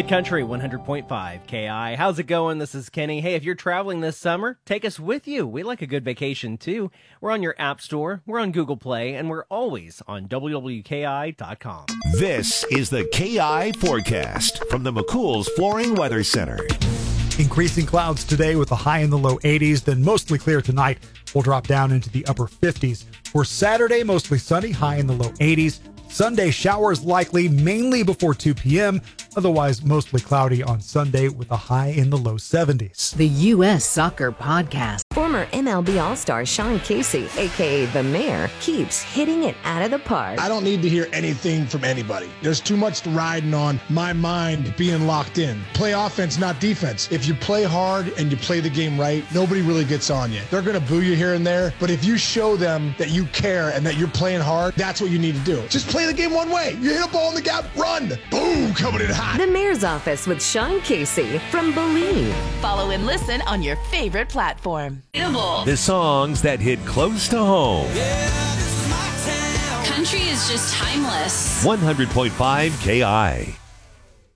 Hit Country 100.5 KI. How's it going? This is Kenny. Hey, if you're traveling this summer, take us with you. We like a good vacation too. We're on your App Store, we're on Google Play, and we're always on WWKI.com. This is the KI forecast from the McCool's Flooring Weather Center. Increasing clouds today with a high in the low 80s, then mostly clear tonight. We'll drop down into the upper 50s. For Saturday, mostly sunny, high in the low 80s. Sunday, showers likely, mainly before 2 p.m. Otherwise, mostly cloudy on Sunday with a high in the low 70s. The U.S. Soccer Podcast. Former MLB All-Star Sean Casey, a.k.a. The Mayor, keeps hitting it out of the park. I don't need to hear anything from anybody. There's too much riding on my mind being locked in. Play offense, not defense. If you play hard and you play the game right, nobody really gets on you. They're going to boo you here and there, but if you show them that you care and that you're playing hard, that's what you need to do. Just play the game one way. You hit a ball in the gap, run. Boom, coming in hot. The Mayor's Office with Sean Casey from Believe. Follow and listen on your favorite platform. The songs that hit close to home. Country is just timeless. 100.5 KI.